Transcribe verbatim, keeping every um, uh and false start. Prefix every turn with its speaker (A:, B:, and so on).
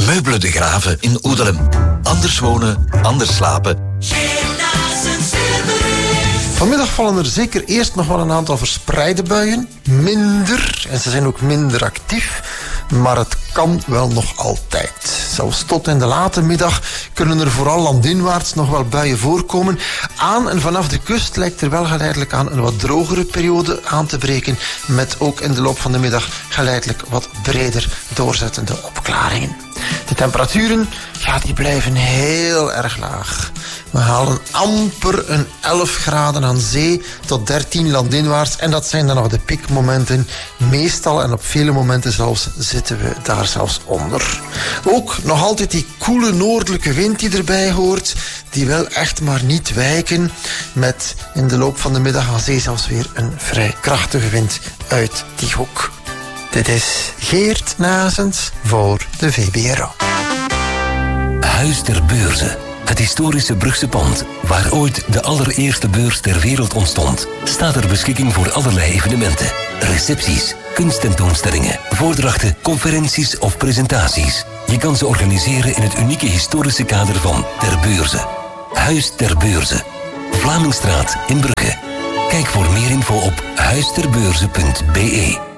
A: Meubelen de Graven in Oedelem. Anders wonen, anders slapen.
B: Vanmiddag vallen er zeker eerst nog wel een aantal verspreide buien. Minder, en ze zijn ook minder actief. Maar het kan wel nog altijd. Zelfs tot in de late middag kunnen er vooral landinwaarts nog wel buien voorkomen. Aan en vanaf de kust lijkt er wel geleidelijk aan een wat drogere periode aan te breken. Met ook in de loop van de middag geleidelijk wat breder doorzettende opklaringen. De temperaturen, ja, die blijven heel erg laag. We halen amper een elf graden aan zee tot dertien landinwaarts. En dat zijn dan nog de piekmomenten. Meestal en op vele momenten zelfs zitten we daar zelfs onder. Ook nog altijd die koele noordelijke wind die erbij hoort. Die wil echt maar niet wijken. Met in de loop van de middag aan zee zelfs weer een vrij krachtige wind uit die hoek. Dit is Geert Nazens voor de V B R O.
C: Huis ter Beurze. Het historische Brugse pand, waar ooit de allereerste beurs ter wereld ontstond, staat ter beschikking voor allerlei evenementen. Recepties, kunsttentoonstellingen, voordrachten, conferenties of presentaties. Je kan ze organiseren in het unieke historische kader van Ter Beurze. Huis ter Beurze. Vlamingstraat in Brugge. Kijk voor meer info op huisterbeurze punt be.